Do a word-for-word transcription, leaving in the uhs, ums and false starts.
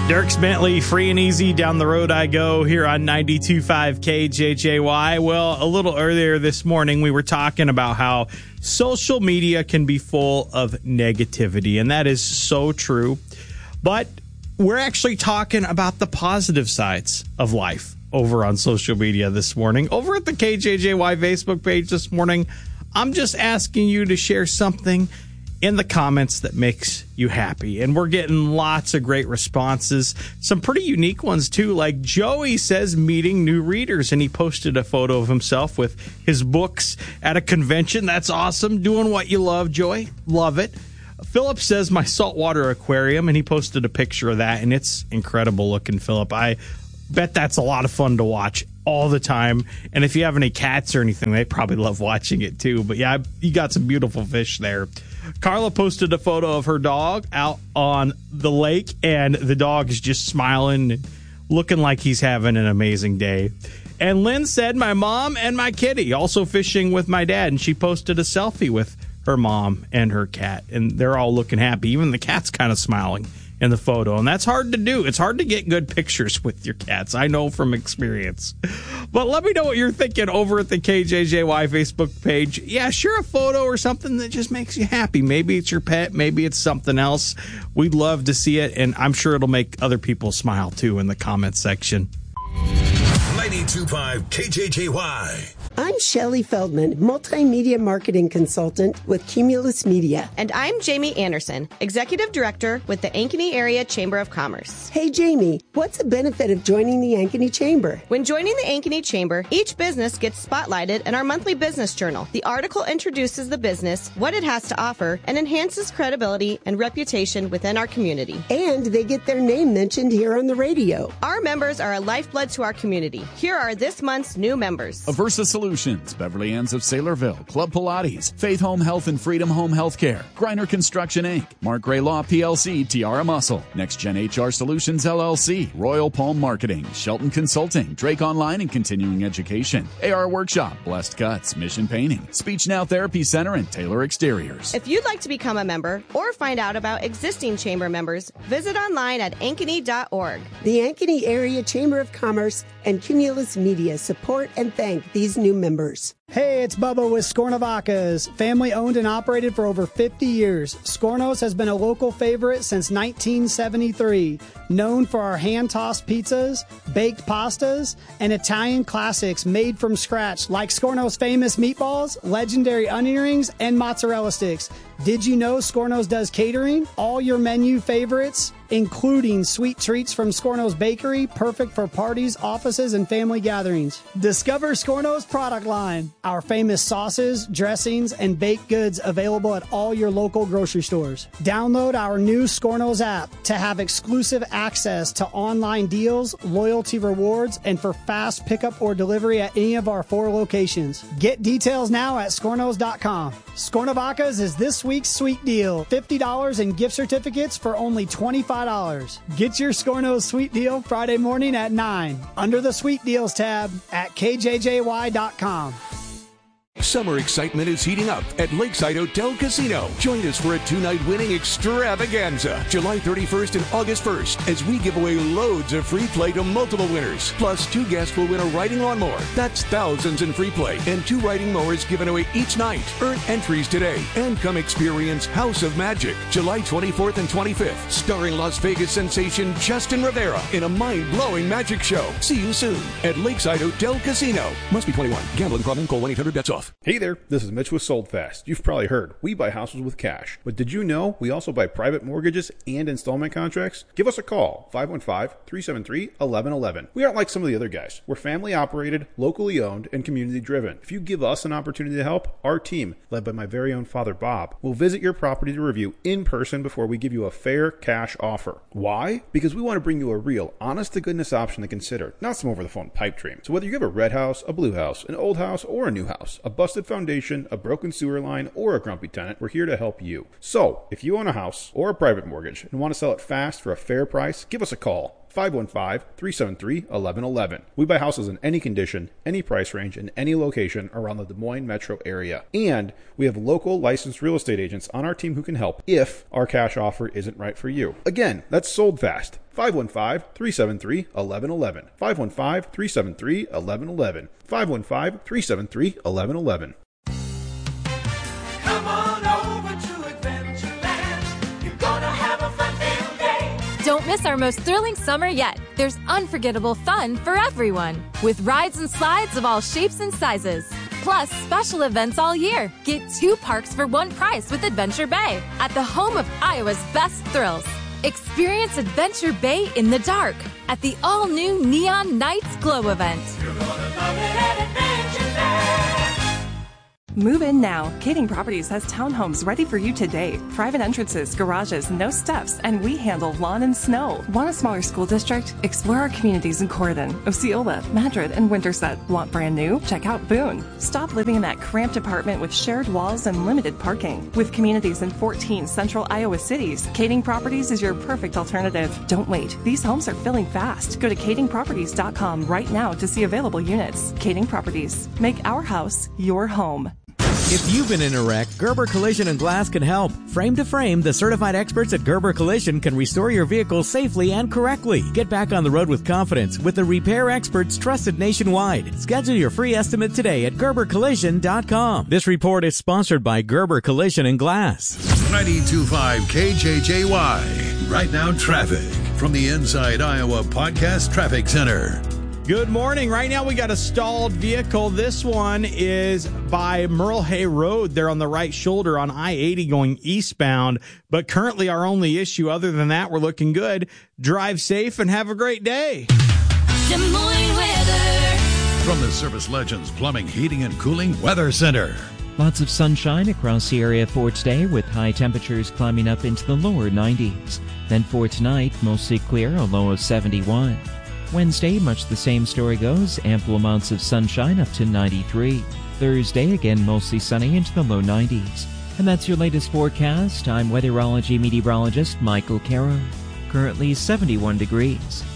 Dierks Bentley, Free and Easy, Down the Road I Go, here on ninety-two point five K J J Y. Well, a little earlier this morning, we were talking about how social media can be full of negativity, and that is so true. But we're actually talking about the positive sides of life over on social media this morning. Over at the K J J Y Facebook page this morning, I'm just asking you to share something in the comments that makes you happy. And we're getting lots of great responses. Some pretty unique ones, too. Like Joey says, meeting new readers. And he posted a photo of himself with his books at a convention. That's awesome. Doing what you love, Joey. Love it. Philip says, my saltwater aquarium. And he posted a picture of that. And it's incredible looking, Philip. I bet that's a lot of fun to watch all the time. And if you have any cats or anything, they probably love watching it, too. But yeah, you got some beautiful fish there. Carla posted a photo of her dog out on the lake, and the dog is just smiling and looking like he's having an amazing day. And Lynn said, my mom and my kitty, also fishing with my dad, and she posted a selfie with her mom and her cat, and they're all looking happy. Even the cat's kind of smiling in the photo, and that's hard to do. It's hard to get good pictures with your cats. I know from experience. But let me know what you're thinking over at the K J J Y Facebook page. Yeah, share a photo or something that just makes you happy. Maybe it's your pet, maybe it's something else. We'd love to see it, and I'm sure it'll make other people smile too in the comments section. ninety-two point five K J J Y. I'm Shelley Feldman, multimedia marketing consultant with Cumulus Media. And I'm Jamie Anderson, executive director with the Ankeny Area Chamber of Commerce. Hey, Jamie, what's the benefit of joining the Ankeny Chamber? When joining the Ankeny Chamber, each business gets spotlighted in our monthly business journal. The article introduces the business, what it has to offer, and enhances credibility and reputation within our community. And they get their name mentioned here on the radio. Our members are a lifeblood to our community. Here are this month's new members. Aversa Solutions, Beverly Ann's of Saylorville, Club Pilates, Faith Home Health and Freedom Home Healthcare, Griner Construction Incorporated, Mark Gray Law P L C, Tiara Muscle, Next Gen H R Solutions L L C, Royal Palm Marketing, Shelton Consulting, Drake Online and Continuing Education, A R Workshop, Blessed Cuts, Mission Painting, Speech Now Therapy Center, and Taylor Exteriors. If you'd like to become a member or find out about existing chamber members, visit online at ankeny dot org. The Ankeny Area Chamber of Commerce and Cumulus Media support and thank these new members. Hey, it's Bubba with Skornovacas. Family owned and operated for over fifty years. Skornos has been a local favorite since nineteen seventy-three. Known for our hand-tossed pizzas, baked pastas, and Italian classics made from scratch like Skornos' famous meatballs, legendary onion rings, and mozzarella sticks. Did you know Skornos does catering? All your menu favorites, including sweet treats from Skornos Bakery, perfect for parties, offices, and family gatherings. Discover Skornos product line. Our famous sauces, dressings, and baked goods available at all your local grocery stores. Download our new Skornos app to have exclusive access to online deals, loyalty rewards, and for fast pickup or delivery at any of our four locations. Get details now at Skornos dot com. Skornovacas is this week's sweet deal. fifty dollars in gift certificates for only twenty-five dollars. Get your Skornos sweet deal Friday morning at nine under the sweet deals tab at K J J Y dot com. Summer excitement is heating up at Lakeside Hotel Casino. Join us for a two-night winning extravaganza, July thirty-first and August first, as we give away loads of free play to multiple winners. Plus, two guests will win a riding lawnmower. That's thousands in free play, and two riding mowers given away each night. Earn entries today and come experience House of Magic, July twenty-fourth and twenty-fifth, starring Las Vegas sensation Justin Rivera in a mind-blowing magic show. See you soon at Lakeside Hotel Casino. Must be twenty-one. Gambling problem? Call one eight hundred bets off. Hey there, this is Mitch with Sold Fast. You've probably heard, we buy houses with cash. But did you know we also buy private mortgages and installment contracts? Give us a call, five one five, three seven three, one one one one. We aren't like some of the other guys. We're family operated, locally owned, and community driven. If you give us an opportunity to help, our team, led by my very own father Bob, will visit your property to review in person before we give you a fair cash offer. Why? Because we want to bring you a real, honest-to-goodness option to consider, not some over-the-phone pipe dream. So whether you have a red house, a blue house, an old house, or a new house, a busted foundation, a broken sewer line, or a grumpy tenant, we're here to help you. So, if you own a house or a private mortgage and want to sell it fast for a fair price, give us a call. five one five, three seven three, one one one one. We buy houses in any condition, any price range, in any location around the Des Moines metro area. And we have local licensed real estate agents on our team who can help if our cash offer isn't right for you. Again, that's Sold Fast. five one five, three seven three, one one one one. five one five, three seven three, one one one one. five one five, three seven three, one one one one. Come on over to Adventureland. You're gonna have a fun-filled day. Don't miss our most thrilling summer yet. There's unforgettable fun for everyone, with rides and slides of all shapes and sizes. Plus, special events all year. Get two parks for one price with Adventure Bay at the home of Iowa's best thrills. Experience Adventure Bay in the dark at the all-new Neon Nights Glow event. You're gonna love it at Adventureland. Move in now. Kading Properties has townhomes ready for you today. Private entrances, garages, no steps, and we handle lawn and snow. Want a smaller school district? Explore our communities in Corydon, Osceola, Madrid, and Winterset. Want brand new? Check out Boone. Stop living in that cramped apartment with shared walls and limited parking. With communities in fourteen central Iowa cities, Kading Properties is your perfect alternative. Don't wait. These homes are filling fast. Go to kading properties dot com right now to see available units. Kading Properties. Make our house your home. If you've been in a wreck, Gerber Collision and Glass can help. Frame to frame, the certified experts at Gerber Collision can restore your vehicle safely and correctly. Get back on the road with confidence with the repair experts trusted nationwide. Schedule your free estimate today at gerber collision dot com. This report is sponsored by Gerber Collision and Glass. ninety-two point five K J J Y. Right now, traffic from the Inside Iowa Podcast Traffic Center. Good morning. Right now, we got a stalled vehicle. This one is by Merle Hay Road. They're on the right shoulder on I eighty going eastbound. But currently, our only issue, other than that, we're looking good. Drive safe and have a great day. Des Moines weather. From the Service Legends Plumbing, Heating, and Cooling Weather Center. Lots of sunshine across the area for today, with high temperatures climbing up into the lower nineties. Then for tonight, mostly clear, a low of seventy-one. Wednesday, much the same story goes, ample amounts of sunshine up to ninety-three. Thursday, again mostly sunny into the low nineties. And that's your latest forecast. I'm weatherology meteorologist Michael Caro. Currently seventy-one degrees.